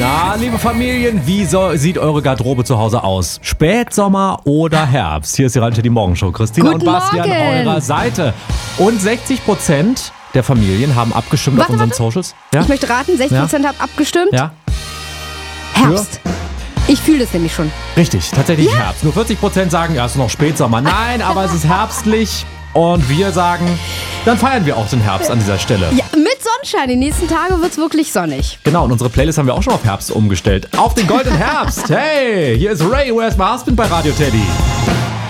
Na, liebe Familien, wie sieht eure Garderobe zu Hause aus? Spätsommer oder Herbst? Hier ist die Rheinland die Morgenshow. Christina Guten und Basti an Morgen. eurer Seite. Und 60% der Familien haben abgestimmt auf unseren Socials. Ja? Ich möchte raten, 60% haben abgestimmt. Ja? Herbst. Ich fühle das nämlich schon. Richtig, tatsächlich Herbst. Nur 40% sagen, ja, es ist noch Spätsommer. Nein, aber es ist herbstlich. Und wir sagen, dann feiern wir auch den Herbst an dieser Stelle. Ja, mit Sonnenschein. Die nächsten Tage wird es wirklich sonnig. Genau, und unsere Playlist haben wir auch schon auf Herbst umgestellt. Auf den goldenen Herbst. Hey, hier ist Ray, Where's My Husband bei Radio Teddy.